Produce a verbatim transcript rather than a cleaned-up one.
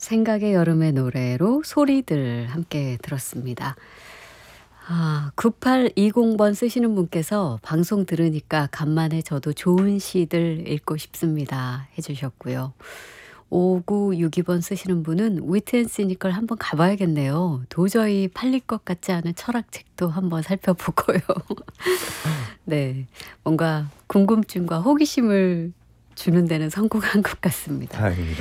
생각의 여름의 노래로 소리들 함께 들었습니다. 아, 구팔이공 번 쓰시는 분께서 방송 들으니까 간만에 저도 좋은 시들 읽고 싶습니다 해주셨고요. 오구육이 번 쓰시는 분은 위트앤시니컬 한번 가봐야겠네요. 도저히 팔릴 것 같지 않은 철학책도 한번 살펴보고요. 네, 뭔가 궁금증과 호기심을 주는 데는 성공한 것 같습니다. 다행입니다.